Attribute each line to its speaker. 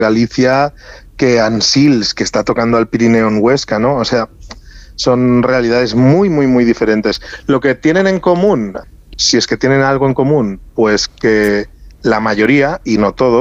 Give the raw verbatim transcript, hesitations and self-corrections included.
Speaker 1: Galicia que Ansils, que está tocando al Pirineo en Huesca, ¿no? O sea, son realidades muy, muy, muy diferentes. Lo que tienen en común, si es que tienen algo en común, pues que la mayoría, y no todos,